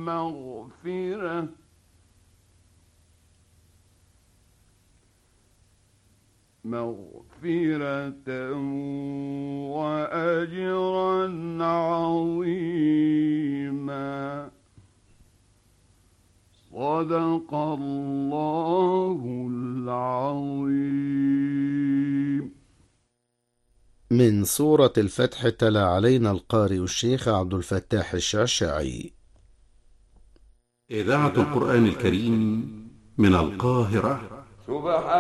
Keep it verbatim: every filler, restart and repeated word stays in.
مغفرة مغفرة وأجرا عظيما. صدق الله العظيم. من سورة الفتح تلا علينا القارئ الشيخ عبد الفتاح الشعشاعي. إذاعة القرآن الكريم من القاهرة. سبحان